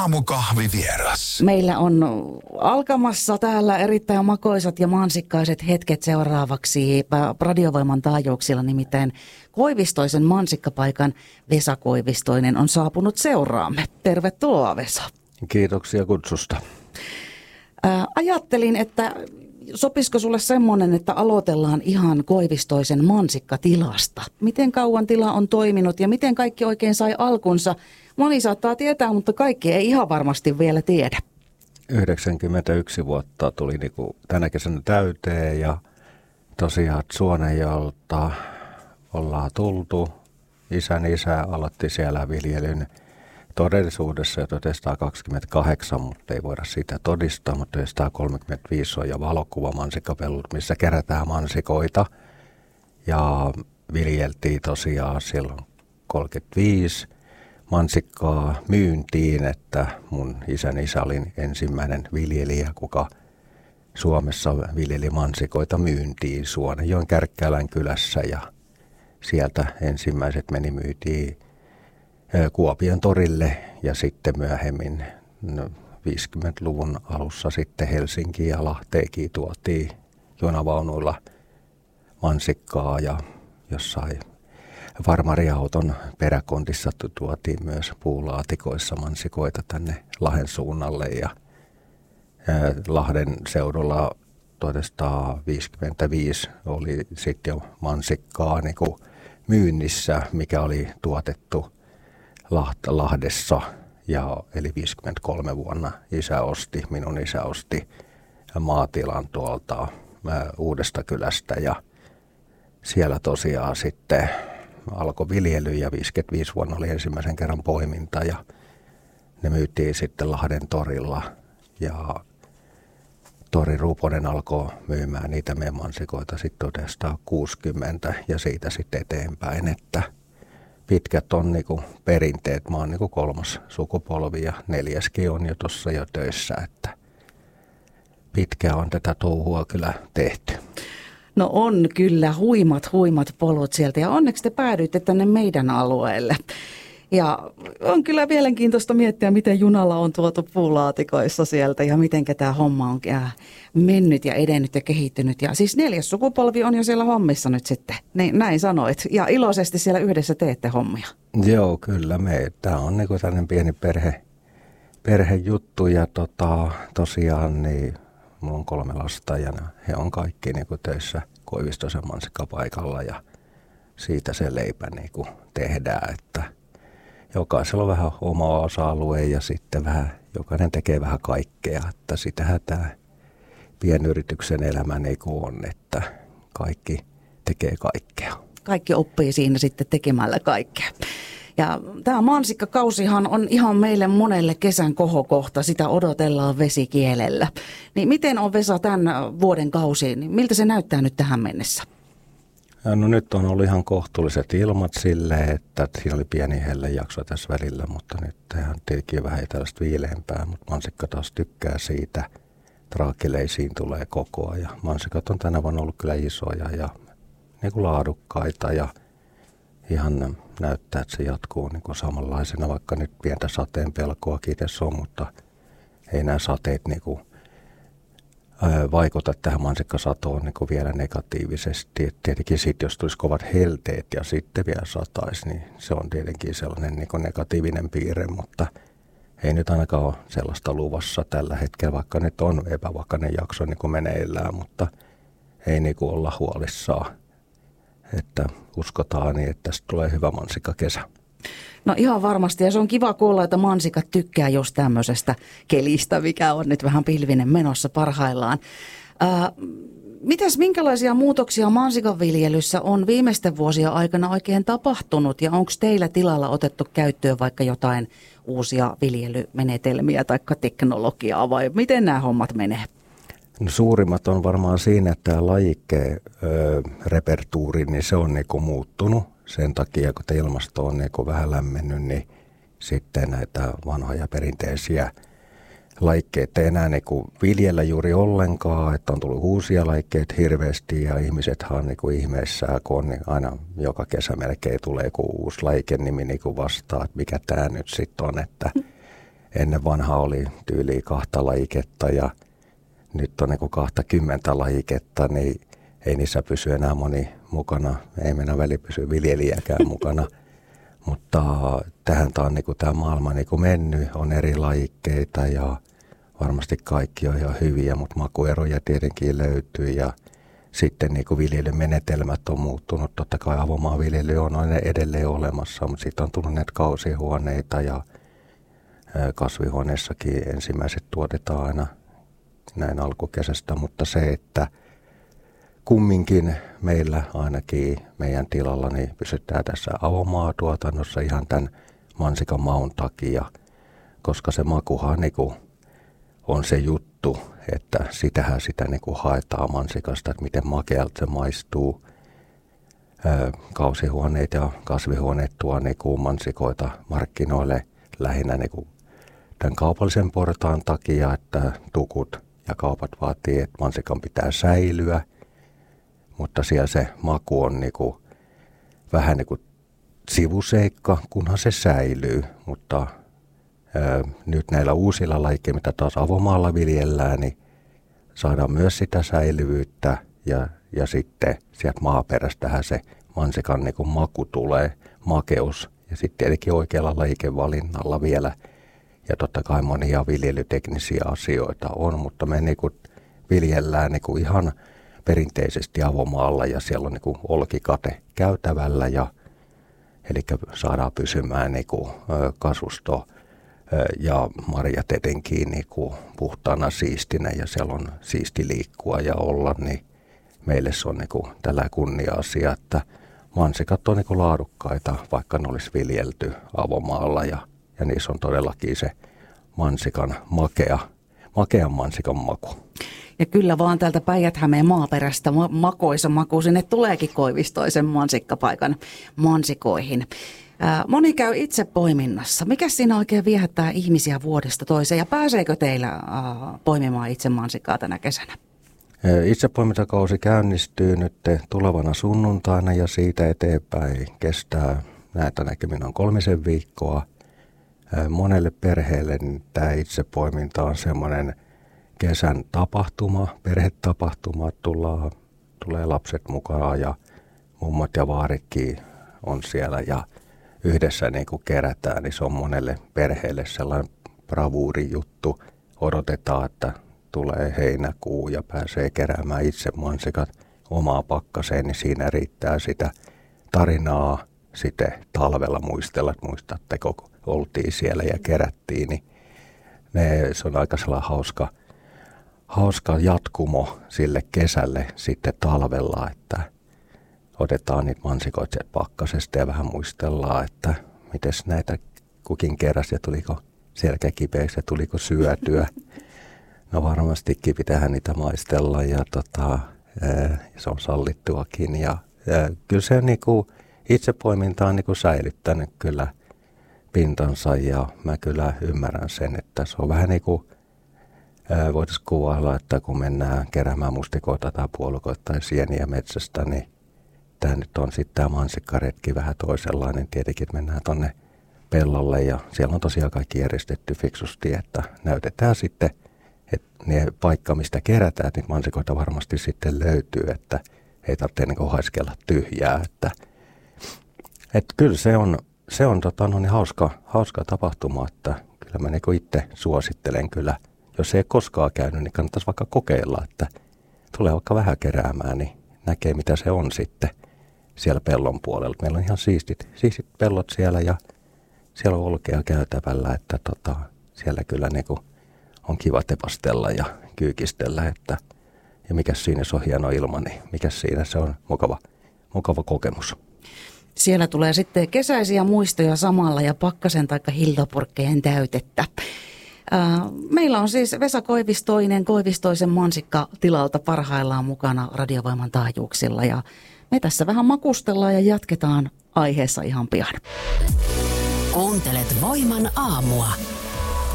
Aamukahvivieras. Meillä on alkamassa täällä erittäin makoisat ja mansikkaiset hetket seuraavaksi Radiovoiman taajuuksilla, nimittäin Koivistoisen mansikkapaikan Vesa Koivistoinen on saapunut seuraamme. Tervetuloa, Vesa. Kiitoksia kutsusta. Ajattelin, että sopisiko sulle semmoinen, että aloitellaan ihan Koivistoisen mansikkatilasta? Miten kauan tila on toiminut ja miten kaikki oikein sai alkunsa? Moni saattaa tietää, mutta kaikki ei ihan varmasti vielä tiedä. 91 vuotta tuli tänä kesänä täyteen ja tosiaan Suonenjoelta ollaan tultu. Isän isä aloitti siellä viljelyn todellisuudessa jo 1928, mutta ei voida sitä todistaa, mutta 1935 on jo valokuvamansikkapellut, missä kerätään mansikoita. Ja viljeltiin tosiaan silloin 35 mansikkaa myyntiin, että mun isän isä oli ensimmäinen viljelijä, kuka Suomessa viljeli mansikoita myyntiin Suonenjoen Kärkkälän kylässä ja sieltä ensimmäiset myytiin Kuopion torille ja sitten myöhemmin 50-luvun alussa sitten Helsinkiin ja Lahteenkin tuotiin junavaunuilla mansikkaa ja jossain farmariauton peräkontissa tuotiin myös puulaatikoissa mansikoita tänne Lahden suunnalle ja Lahden seudulla 1955 oli sitten jo mansikkaa myynnissä, mikä oli tuotettu Lahdessa ja eli 53 vuonna minun isä osti maatilan tuolta Uudesta kylästä ja siellä tosiaan sitten alkoi viljely ja 55 vuonna oli ensimmäisen kerran poiminta ja ne myytiin sitten Lahden torilla ja Tori Ruuponen alkoi myymään niitä meidän mansikoita sitten 1960 ja siitä sitten eteenpäin, että pitkät on perinteet. Mä oon kolmas sukupolvi ja neljäskin on jo tuossa jo töissä, että pitkään on tätä touhua kyllä tehty. No on kyllä huimat polut sieltä ja onneksi te päädyitte tänne meidän alueelle. Ja on kyllä mielenkiintoista miettiä, miten junalla on tuotu puulaatikoissa sieltä ja miten tämä homma on mennyt ja edennyt ja kehittynyt. Ja siis 4. sukupolvi on jo siellä hommissa nyt sitten, näin sanoit. Ja iloisesti siellä yhdessä teette hommia. Joo, kyllä. Tämä on tämmöinen pieni perhejuttu ja tosiaan niin mulla on 3 lasta ja he on kaikki töissä Koivistoisen mansikkapaikalla ja siitä se leipä tehdään, että jokaisella on vähän oma osa-alue ja sitten jokainen tekee vähän kaikkea, että sitähän tämä pienyrityksen elämä on, että kaikki tekee kaikkea. Kaikki oppii siinä sitten tekemällä kaikkea. Ja tämä mansikkakausihan on ihan meille monelle kesän kohokohta, sitä odotellaan vesikielellä. Niin miten on, Vesa, tämän vuoden kausi, niin miltä se näyttää nyt tähän mennessä? No nyt on ollut ihan kohtuulliset ilmat silleen, että siinä oli pieni hellejakso tässä välillä, mutta nyt on tietenkin vähän tällaista viileämpää, mutta mansikka taas tykkää siitä. Traakileisiin tulee koko ajan. Mansikat on tänä vuonna ollut kyllä isoja ja laadukkaita ja ihan näyttää, että se jatkuu samanlaisena, vaikka nyt pientä sateen pelkoa kiitos on, mutta ei nämä sateet vaikuta tähän mansikkasatoon vielä negatiivisesti. Et tietenkin sitten, jos tulisi kovat helteet ja sitten vielä sataisi, niin se on tietenkin sellainen negatiivinen piirre, mutta ei nyt ainakaan ole sellaista luvassa tällä hetkellä, vaikka nyt on epävakainen jakso meneillään, mutta ei olla huolissaan, että uskotaan niin, että tästä tulee hyvä mansikkakesä. No ihan varmasti, ja se on kiva kuulla, että mansikat tykkää just tämmöisestä kelistä, mikä on nyt vähän pilvinen menossa parhaillaan. Minkälaisia muutoksia mansikanviljelyssä on viimeisten vuosien aikana oikein tapahtunut, ja onko teillä tilalla otettu käyttöön vaikka jotain uusia viljelymenetelmiä tai teknologiaa, vai miten nämä hommat menee? No suurimmat on varmaan siinä, että tämä lajikkeen repertuuri, niin se on muuttunut. Sen takia, kun ilmasto on vähän lämmennyt, niin sitten näitä vanhoja perinteisiä lajikkeita ei enää viljellä juuri ollenkaan, että on tullut uusia lajikkeita hirveästi ja ihmisethän on ihmeissään, kun on aina joka kesä melkein tulee uusi lajikenimi vastaan, että mikä tämä nyt sitten on, että ennen vanha oli tyyliin 2 lajiketta ja nyt on niin 20 lajiketta, niin ei niissä pysy enää moni mukana. Ei mennä väli pysy viljelijäkään mukana. Mutta tähän on niin tämä maailma niin mennyt, on eri lajikkeita ja varmasti kaikki on ihan hyviä, mutta makueroja tietenkin löytyy ja sitten niin viljelymenetelmät on muuttunut. Totta kai avomaanviljely on edelleen olemassa, mutta sitten on tullut näitä kausihuoneita ja kasvihuoneessakin ensimmäiset tuotetaan aina näin alkukesästä, mutta se, että kumminkin meillä ainakin meidän tilalla niin pysytään tässä avomaatuotannossa ihan tämän mansikan maun takia, koska se makuhan niin on se juttu, että sitähän sitä niin haetaan mansikasta, että miten makealta se maistuu. Kausihuoneet ja kasvihuoneet tuo niin mansikoita markkinoille lähinnä niin tämän kaupallisen portaan takia, että tukut ja kaupat vaatii, että mansikan pitää säilyä, mutta siellä se maku on niin kuin, vähän niin kuin sivuseikka, kunhan se säilyy, mutta nyt näillä uusilla lajikkeilla, mitä taas avomaalla viljellään, niin saadaan myös sitä säilyvyyttä ja sitten sieltä maaperästähän se mansikan niin kuin maku tulee, makeus ja sitten tietenkin oikealla lajikevalinnalla vielä. Ja totta kai monia viljelyteknisiä asioita on, mutta me niin kuin viljellään niin kuin ihan perinteisesti avomaalla ja siellä on niin kuin olkikate käytävällä eli saadaan pysymään niin kuin kasvusto ja marjat etenkin niin kuin puhtaana siistinä ja siellä on siisti liikkua ja olla, niin meille se on niin kuin tällä kunnia-asia, että mansikat on niin kuin laadukkaita, vaikka ne olisi viljelty avomaalla ja niissä on todellakin se mansikan makean mansikan maku. Ja kyllä vaan täältä Päijät-Hämeen maaperästä makoisa maku sinne tuleekin Koivistoisen mansikkapaikan mansikoihin. Moni käy itse poiminnassa. Mikä siinä oikein viehättää ihmisiä vuodesta toiseen ja pääseekö teillä poimimaan itse mansikkaa tänä kesänä? Itsepoimintakausi käynnistyy nyt tulevana sunnuntaina ja siitä eteenpäin kestää näitä näkymin on 3 viikkoa. Monelle perheelle niin tämä itsepoiminta on semmoinen kesän tapahtuma, perhetapahtuma, tulee lapset mukaan ja mummot ja vaaritkin on siellä ja yhdessä niin kuin kerätään, niin se on monelle perheelle sellainen bravuurijuttu. Odotetaan, että tulee heinäkuu ja pääsee keräämään itse mansikat omaa pakkaseen, niin siinä riittää sitä tarinaa sitten talvella muistella, että muistatteko, kun oltiin siellä ja kerättiin, niin se on aika sellainen hauska jatkumo sille kesälle sitten talvella, että otetaan niitä mansikoita sieltä pakkasesta ja vähän muistellaan, että mites näitä kukin keräsi ja tuliko selkä kipeäksi ja tuliko syötyä. No varmastikin pitää niitä maistella ja se on sallittuakin ja kyllä se niinku itsepoiminta on niinku säilyttänyt kyllä pintansa ja mä kyllä ymmärrän sen, että se on vähän niin kuin voitaisiin kuvailla, että kun mennään keräämään mustikoita tai puolukoita tai sieniä metsästä, niin tämä nyt on sitten tämä mansikkaretki vähän toisenlainen. Tietenkin, että mennään tonne pellolle ja siellä on tosiaan kaikki järjestetty fiksusti, että näytetään sitten, että ne paikka, mistä kerätään, että niitä mansikoita varmasti sitten löytyy, että ei tarvitse niin kuin haiskella tyhjää, että kyllä se on niin hauska tapahtuma, että kyllä mä niin itse suosittelen kyllä, jos ei koskaan käynyt, niin kannattaisi vaikka kokeilla, että tulee vaikka vähän keräämään, niin näkee mitä se on sitten siellä pellon puolella. Meillä on ihan siistit pellot siellä ja siellä on olkea käytävällä, että siellä kyllä niin on kiva tepastella ja kyykistellä, että ja mikä siinä se on hieno ilma, niin mikä siinä se on mukava kokemus. Siellä tulee sitten kesäisiä muistoja samalla ja pakkasen tai hillopurkkejen täytettä. Meillä on siis Vesa Koivistoinen Koivistoisen mansikkatilalta parhaillaan mukana Radiovoiman taajuuksilla ja me tässä vähän makustellaan ja jatketaan aiheessa ihan pian. Kuuntelet Voiman aamua.